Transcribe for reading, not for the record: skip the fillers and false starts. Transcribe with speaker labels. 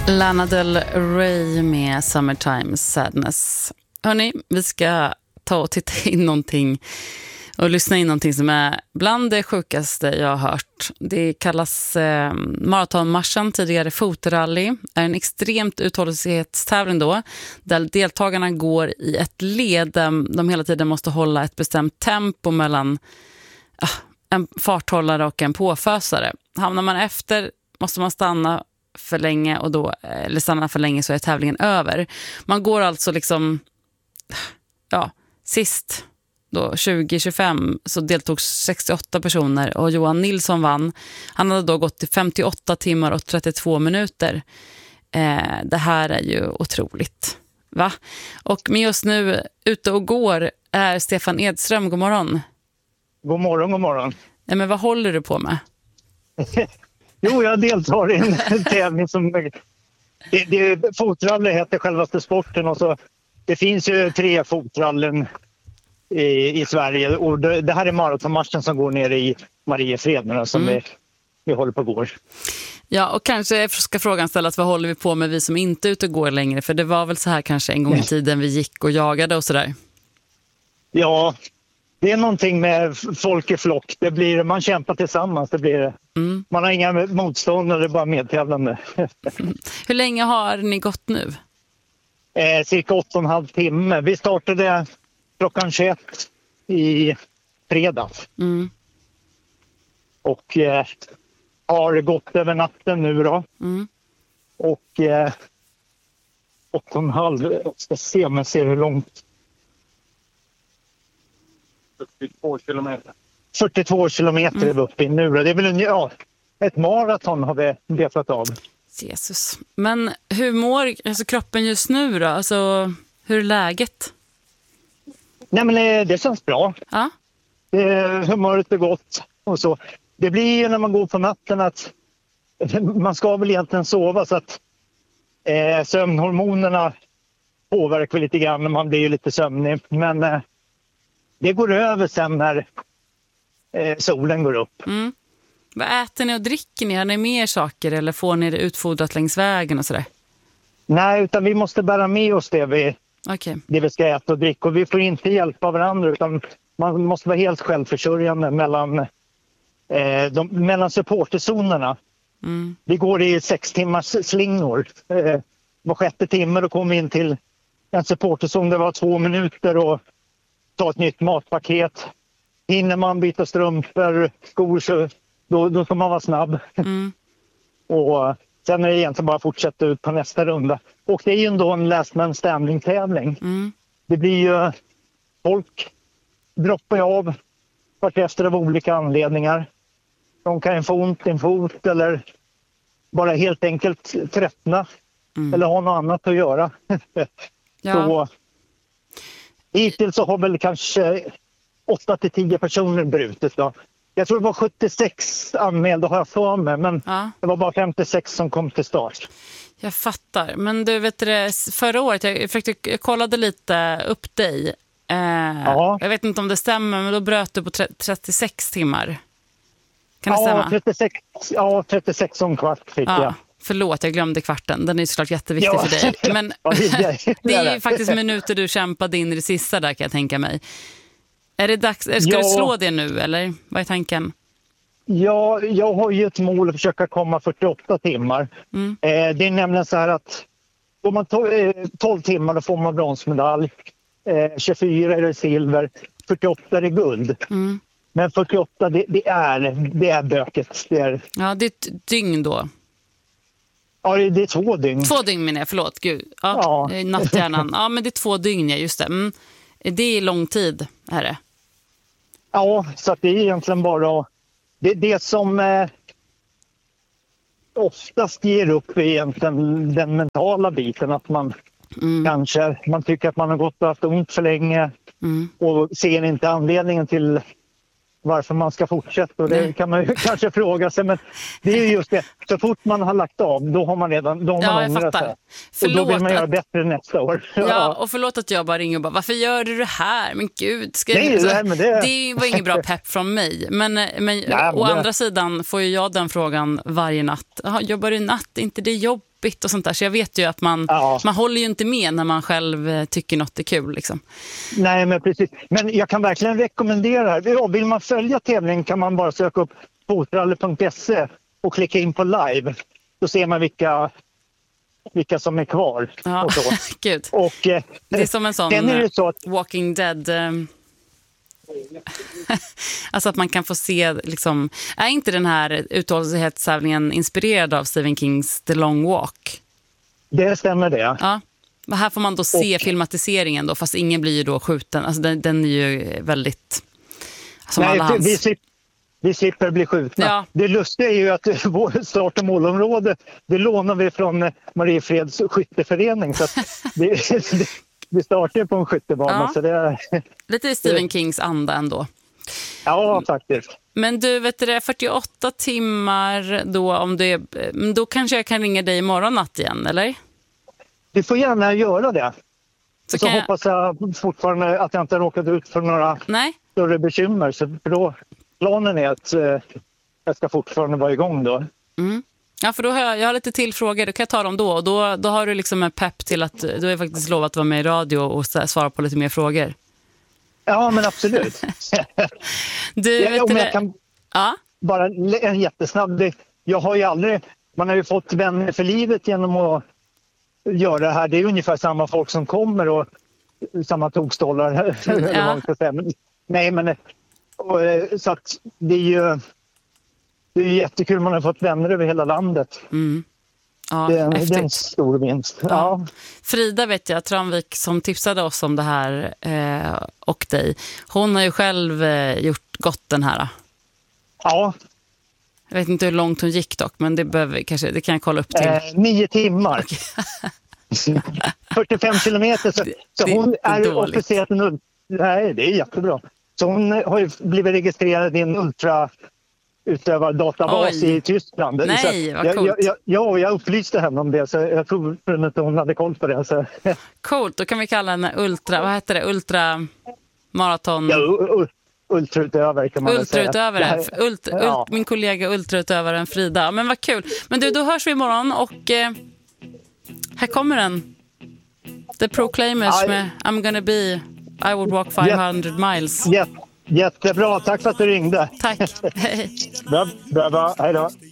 Speaker 1: Lana Del Rey med Summertime Sadness. Hörrni, vi ska ta och titta in någonting och lyssna in någonting som är bland det sjukaste jag har hört. Det kallas maratonmarschen, tidigare fotrally. Är en extremt uthållighetstävling då, där deltagarna går i ett led där de hela tiden måste hålla ett bestämt tempo mellan en farthållare och en påfösare. Hamnar man efter måste man stanna för länge och då, eller stanna för länge så är tävlingen över. Man går alltså liksom sist då 2025 så deltog 68 personer och Johan Nilsson vann. Han hade då gått till 58 timmar och 32 minuter. Det här är ju otroligt. Va? Och med oss nu ute och går är Stefan Edström. God morgon.
Speaker 2: God morgon, god morgon.
Speaker 1: Ja, men vad håller du på med?
Speaker 2: Jo, jag deltar i en tävling som... Fotrally heter självaste sporten och så... Det finns ju 3 fotrallen i Sverige och det här är maratonmarschen som går ner i Mariefred som vi håller på går.
Speaker 1: Ja, och kanske ska frågan ställas, vad håller vi på med vi som inte är ute och går längre? För det var väl så här kanske en gång i tiden vi gick och jagade och sådär.
Speaker 2: Ja, det är någonting med folk i flock. Det blir, man kämpar tillsammans, det blir det. Man har inga motståndare, det är bara medtävlande.
Speaker 1: Hur länge har ni gått nu?
Speaker 2: Cirka 8,5 timme. Vi startade klockan 21 i fredags. Och har gått över natten nu då. Och 8,5, jag ska se om jag ser hur långt. 42 kilometer är vi uppe i nu. Det är väl ett maraton har vi betat av.
Speaker 1: Jesus. Men hur mår kroppen just nu då? Alltså, hur är läget?
Speaker 2: Nej, men det känns bra.
Speaker 1: Ja.
Speaker 2: Humöret är gott och så. Det blir ju när man går på natten att man ska väl egentligen sova så att sömnhormonerna påverkar lite grann när man blir lite sömnig. Men det går över sen när solen går upp.
Speaker 1: Vad äter ni och dricker ni? Har ni mer saker eller får ni det utfodrat längs vägen och sådär?
Speaker 2: Nej, utan vi måste bära med oss det vi ska äta och dricka. Och vi får inte hjälpa varandra utan man måste vara helt självförsörjande mellan supporterzonerna. Vi går i 6 timmars slingor. Var 6:e timme då kommer vi in till en supporterzon. Det var 2 minuter och ta ett nytt matpaket. Hinner man byta strumpor, skor så då ska man vara snabb. Och sen är det egentligen bara att fortsätta ut på nästa runda. Och det är ju ändå en last man standing tävling. Det blir ju folk droppar av vartefter av olika anledningar. De kan få ont i en fot eller bara helt enkelt tröttna. Eller ha något annat att göra. Så hittills så har väl kanske 8-10 personer brutit då. Jag tror det var 76 anmälda har jag för mig, men det var bara 56 som kom till start.
Speaker 1: Jag fattar. Men du vet det, förra året, jag kollade lite upp dig. Jag vet inte om det stämmer, men då bröt du på 36 timmar. Kan det stämma? 36 som kvart fick jag. Förlåt, jag glömde kvarten. Den är såklart jätteviktig för dig. Men det är ju faktiskt minuter du kämpade in i det sista där kan jag tänka mig. Är det dags? Ska du slå det nu eller vad är tanken?
Speaker 2: Ja, jag har ju ett mål att försöka komma 48 timmar. Det är nämligen så här att om man 12 timmar då får man bronsmedalj. 24 är det silver, 48 är det guld. Men 48 det är böket.
Speaker 1: Ja, det är ett dygn då.
Speaker 2: Ja, det är 2 dygn.
Speaker 1: 2 dygn menar jag, förlåt. Gud. Ja. Natthjärnan. Ja, men det är 2 dygn, ja, just det. Det är lång tid, är det.
Speaker 2: Ja, så att det är egentligen bara... Det som oftast ger upp är egentligen den mentala biten. Att man man tycker att man har gått och haft ont för länge och ser inte anledningen till varför man ska fortsätta. Och det kan man ju kanske fråga sig, men det är just det. Så fort man har lagt av, då har man ångrat sig. Och då vill man göra bättre nästa år.
Speaker 1: Ja, och förlåt att jag bara ringer och bara, varför gör du det här? Men gud, det var ingen bra pepp från mig. Men å andra sidan får ju jag den frågan varje natt. Jobbar du natt? Inte det jobbigt? deppigt och sånt där. Så jag vet ju att man håller ju inte med när man själv tycker något är kul. Liksom.
Speaker 2: Nej, men precis. Men jag kan verkligen rekommendera. Vill man följa tävlingen kan man bara söka upp fotrally.se och klicka in på live. Då ser man vilka som är kvar.
Speaker 1: Ja,
Speaker 2: och så.
Speaker 1: Gud.
Speaker 2: Och,
Speaker 1: det är som en sån
Speaker 2: är det så att,
Speaker 1: Walking Dead. Alltså att man kan få se, liksom, är inte den här uthållighetstävlingen inspirerad av Stephen Kings The Long Walk?
Speaker 2: Det stämmer det.
Speaker 1: Ja. Här får man då se filmatiseringen då, fast ingen blir ju då skjuten. Alltså den är ju väldigt... Som
Speaker 2: nej,
Speaker 1: alla hans...
Speaker 2: vi slipper bli skjutna.
Speaker 1: Ja.
Speaker 2: Det lustiga är ju att vår start- och målområde, det lånar vi från Mariefreds skytteförening. Så att vi startar på en skyttebana.
Speaker 1: Ja.
Speaker 2: Så det är...
Speaker 1: Lite i Stephen Kings anda ändå.
Speaker 2: Ja, faktiskt.
Speaker 1: Men du, vet du det, 48 timmar då, om du är, då kanske jag kan ringa dig imorgon natt igen, eller?
Speaker 2: Du får gärna göra det. Så
Speaker 1: kan
Speaker 2: hoppas jag fortfarande att jag inte råkat ut för några större bekymmer. Så för då, planen är att jag ska fortfarande vara igång då.
Speaker 1: Mm. Ja, för då har jag har lite till frågor, då kan jag ta dem då. Och då har du liksom en pepp till att du har faktiskt lovat att vara med i radio och svara på lite mer frågor.
Speaker 2: Ja, men absolut. Jag kan bara en jättesnabb... Jag har ju aldrig... Man har ju fått vänner för livet genom att göra det här. Det är ungefär samma folk som kommer och samma tokstollar. Nej, men... så att det är ju jättekul. Man har fått vänner över hela landet.
Speaker 1: Mm. Ja,
Speaker 2: det är en stor vinst. Ja.
Speaker 1: Frida vet jag, Tranvik, som tipsade oss om det här och dig. Hon har ju själv gått den här.
Speaker 2: Ja.
Speaker 1: Jag vet inte hur långt hon gick dock, men det kan jag kolla upp till.
Speaker 2: 9 timmar. Okay. 45 kilometer. Så hon är officiellt nej, det är jättebra. Så hon har ju blivit registrerad i en ultrautövardatabas i Tyskland.
Speaker 1: Nej, vad coolt.
Speaker 2: Jag upplyste henne om det, så jag tror inte hon hade koll på det. Så.
Speaker 1: Coolt, då kan vi kalla henne vad heter det? Ultramaraton...
Speaker 2: Ja, ultrautövare kan man
Speaker 1: ultrautövare.
Speaker 2: säga.
Speaker 1: Min kollega ultrautövaren Frida. Men vad kul. Men du, då hörs vi imorgon och här kommer den. The Proclaimers med I'm gonna be, I would walk 500 miles.
Speaker 2: Jättebra, tack för att du ringde.
Speaker 1: Tack, hej.
Speaker 2: Bra, hej då.